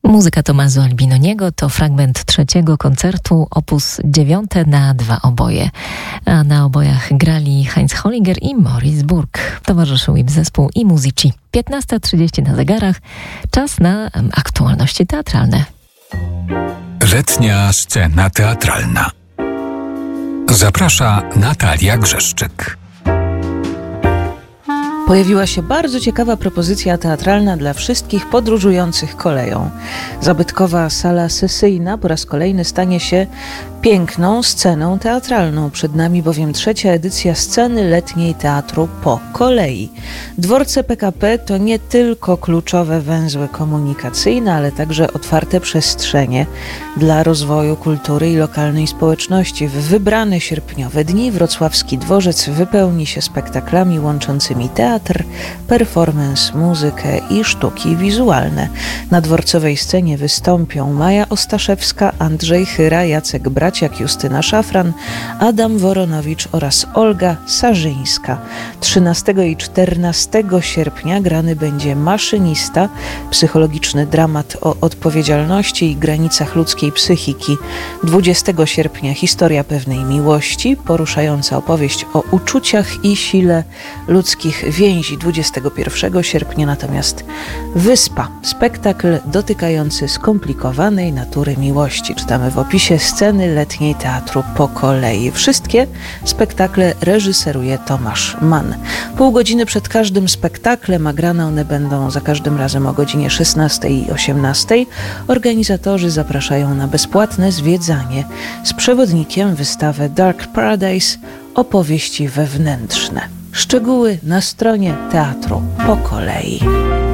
Muzyka Tommaso Albinoniego to fragment trzeciego koncertu op. 9 na 2 oboje. A na obojach grali Heinz Holliger i Maurice Burg. Towarzyszył im zespół i muzyci. 15:30 na zegarach. Czas na aktualności teatralne. Letnia scena teatralna. Zaprasza Natalia Grzeszczyk. Pojawiła się bardzo ciekawa propozycja teatralna dla wszystkich podróżujących koleją. Zabytkowa sala sesyjna po raz kolejny stanie się piękną sceną teatralną. Przed nami bowiem trzecia edycja sceny letniej teatru po kolei. Dworce PKP to nie tylko kluczowe węzły komunikacyjne, ale także otwarte przestrzenie dla rozwoju kultury i lokalnej społeczności. W wybrane sierpniowe dni wrocławski dworzec wypełni się spektaklami łączącymi teatr, performance, muzykę i sztuki wizualne. Na dworcowej scenie wystąpią Maja Ostaszewska, Andrzej Chyra, Jacek Braciak, Justyna Szafran, Adam Woronowicz oraz Olga Sarzyńska. 13 i 14 sierpnia grany będzie Maszynista, psychologiczny dramat o odpowiedzialności i granicach ludzkiej psychiki. 20 sierpnia Historia pewnej miłości, poruszająca opowieść o uczuciach i sile ludzkich więzi. 21 sierpnia natomiast Wyspa, spektakl dotykający skomplikowanej natury miłości. Czytamy w opisie sceny letniej teatru po kolei. Wszystkie spektakle reżyseruje Tomasz Mann. Pół godziny przed każdym spektaklem, a grane one będą za każdym razem o godzinie 16 i 18. Organizatorzy zapraszają na bezpłatne zwiedzanie z przewodnikiem wystawę Dark Paradise opowieści wewnętrzne. Szczegóły na stronie teatru po kolei.